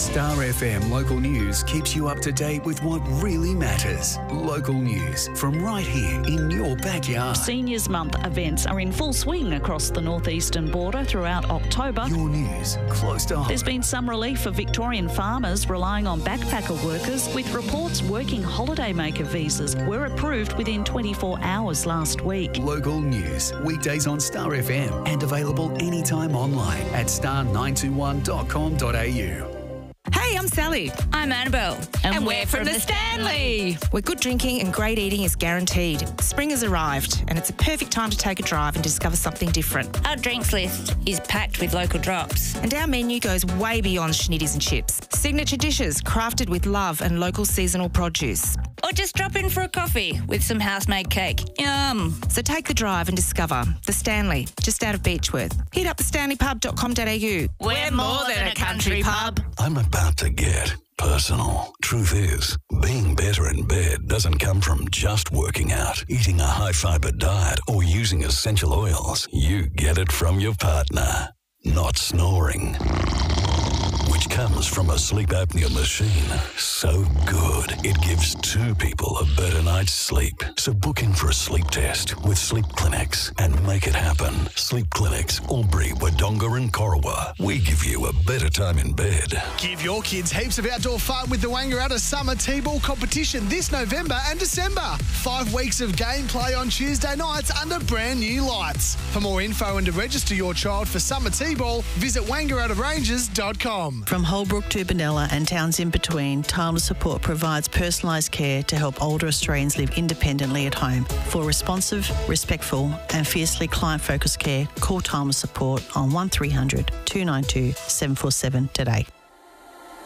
Star FM Local News keeps you up to date with what really matters. Local news from right here in your backyard. Seniors Month events are in full swing across the northeastern border throughout October. Your news close to home. There's been some relief for Victorian farmers relying on backpacker workers, with reports working holidaymaker visas were approved within 24 hours last week. Local news, weekdays on Star FM and available anytime online at star921.com.au. Hey, I'm Sally. I'm Annabelle. And we're from the Stanley. Where good drinking and great eating is guaranteed. Spring has arrived and it's a perfect time to take a drive and discover something different. Our drinks list is packed with local drops. And our menu goes way beyond schnitties and chips. Signature dishes crafted with love and local seasonal produce. Or just drop in for a coffee with some house-made cake. Yum. So take the drive and discover the Stanley, just out of Beechworth. Hit up thestanleypub.com.au. We're more than a country pub. I'm about to get personal. Truth is, being better in bed doesn't come from just working out, eating a high-fiber diet, or using essential oils. You get it from your partner. Not snoring, which comes from a sleep apnea machine. So good, it gives two people a better night's sleep. So book in for a sleep test with Sleep Clinics and make it happen. Sleep Clinics, Albury, Wodonga and Corowa. We give you a better time in bed. Give your kids heaps of outdoor fun with the Wangaratta Summer T-Ball competition this November and December. 5 weeks of gameplay on Tuesday nights under brand new lights. For more info and to register your child for Summer T-Ball, visit wangarattaranges.com. From Holbrook to Benalla and towns in between, Timeless Support provides personalised care to help older Australians live independently at home. For responsive, respectful and fiercely client-focused care, call Timeless Support on 1300 292 747 today.